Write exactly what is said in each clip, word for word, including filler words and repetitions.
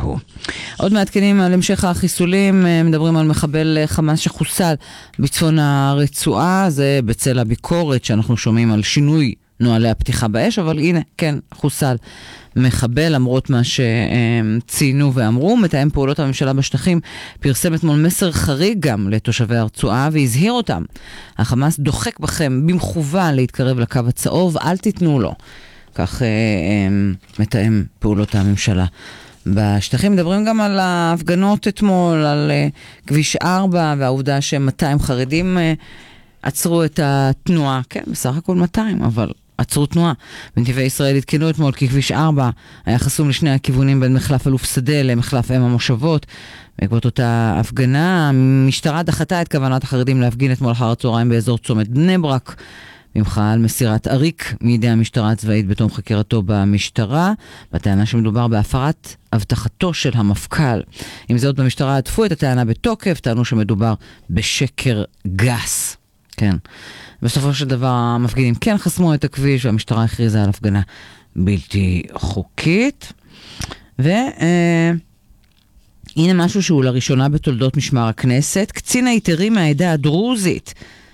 הוא. עוד מעדכנים על המשך החיסולים, מדברים על מחבל חמאס שחוסל בצפון הרצועה, זה בצל הביקורת שאנחנו שומעים על שינוי נועלי הפתיחה באש, אבל הנה, כן, חוסל מחבל, למרות מה שציינו ואמרו. מתאם פעולות הממשלה בשטחים פרסם אתמול מסר חריג גם לתושבי הרצועה, והזהיר אותם. החמאס דוחק בכם במכוון להתקרב לקו הצהוב, אל תיתנו לו. כך אה, אה, מתאם פעולות הממשלה בשטחים. מדברים גם על ההפגנות אתמול, על אה, כביש ארבע, והעובדה ש-מאתיים חרדים אה, עצרו את התנועה. כן, בסך הכל מאתיים, אבל עצרו תנועה. בנתיבי ישראל התקינו אתמול כי כביש ארבע היה חסום לשני הכיוונים בין מחלף אלוף שדה למחלף אם המושבות. בעקבות אותה הפגנה, המשטרה דחתה את כוונת החרדים להפגין אתמול אחר הצהריים באזור צומת בני ברק, במחאה על מסירת אריק מידי המשטרה הצבאית בתום חקירתו במשטרה, בטענה שמדובר בהפרת הבטחתו של המפכ"ל. עם זאת, במשטרה עטפו את הטענה בתוקף, טענו שמדובר בשקר גס. כן. בסופו של דבר המפגינים כן חסמו את הכביש, והמשטרה הכריזה על הפגנה בלתי חוקית. והנה משהו שהוא לראשונה בתולדות משמר הכנסת, קצין היתרים מהעדה הדרוזית.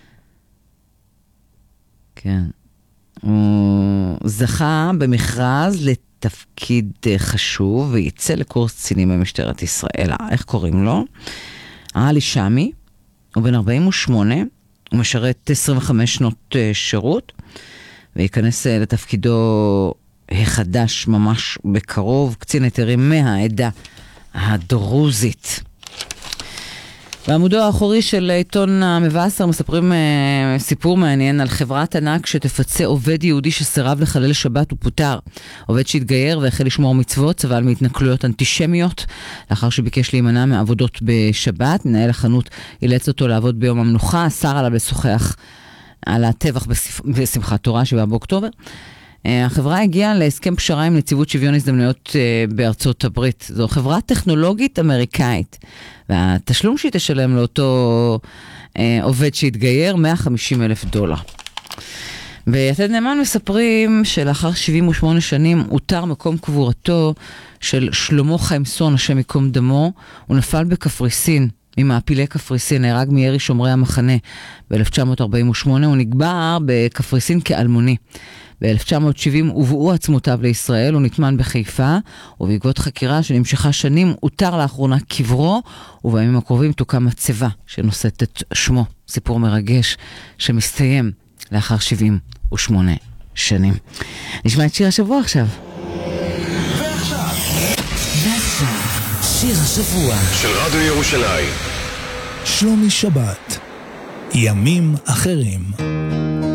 כן. הוא זכה במכרז לתפקיד חשוב, וייצא לקורס קצינים במשטרת ישראל. איך קוראים לו? עלי שמי, הוא בן ארבעים ושמונה, הוא משרת עשרים וחמש שנות שירות, וייכנס לתפקידו החדש ממש בקרוב, קצין היתרים מהעדה הדרוזית. בעמודו האחורי של עיתון המבשר מספרים אה, סיפור מעניין על חברת ענק שתפצה עובד יהודי שסירב לחלל שבת ופוטר. עובד שהתגייר והחל לשמור מצוות, סבל מהתנכלויות אנטישמיות לאחר שביקש להימנע מעבודות בשבת. מנהל החנות אילץ אותו לעבוד ביום המנוחה, אסר עליו לשוחח על הטבח בשמח, בשמחת תורה שבעה באוקטובר. החברה הגיעה להסכם פשרה עם נציבות שוויון הזדמנויות בארצות הברית. זו חברה טכנולוגית אמריקאית, והתשלום שהיא תשלם לאותו עובד שהתגייר מאה וחמישים אלף דולר. ויתד נאמן מספרים שלאחר שבעים ושמונה שנים הותר מקום קבורתו של שלמה חיימסון, השם יקום דמו. הוא נפל בקפריסין, ממעפילי קפריסין, נהרג מירי שומרי המחנה ב-אלף תשע מאות ארבעים ושמונה. הוא נקבר בקפריסין כאלמוני. ב-אלף תשע מאות שבעים הובאו עצמותיו לישראל, הוא נטמן בחיפה, ובעקבות חקירה שנמשכה שנים, הותר לאחרונה קברו, ובימים הקרובים תוקם מצבה שנושאת את שמו. סיפור מרגש שמסתיים לאחר שבעים ושמונה שנים. נשמע את שיר השבוע עכשיו. ועכשיו, ועכשיו, שיר השבוע של רדיו ירושלים. שלומי שבת, ימים אחרים.